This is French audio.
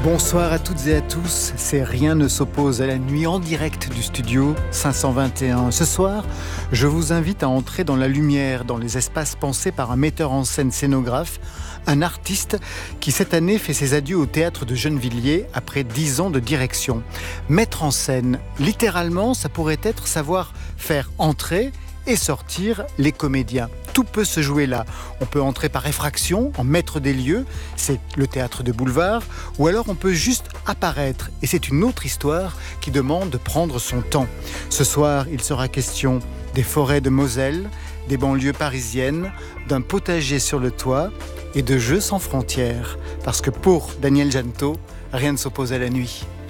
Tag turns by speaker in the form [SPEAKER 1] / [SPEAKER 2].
[SPEAKER 1] Bonsoir à toutes et à tous, c'est Rien ne s'oppose à la nuit en direct du studio 521. Ce soir, je vous invite à entrer dans la lumière, dans les espaces pensés par un metteur en scène scénographe, un artiste qui cette année fait ses adieux au théâtre de Gennevilliers après 10 ans de direction. Mettre en scène, littéralement, ça pourrait être savoir faire entrer et sortir les comédiens. Tout peut se jouer là. On peut entrer par effraction, en maître des lieux, c'est le théâtre de boulevard, ou alors on peut juste apparaître, et c'est une autre histoire qui demande de prendre son temps. Ce soir, il sera question des forêts de Moselle, des banlieues parisiennes, d'un potager sur le toit et de jeux sans frontières. Parce que pour Daniel Jeannetot, rien ne s'oppose à la nuit.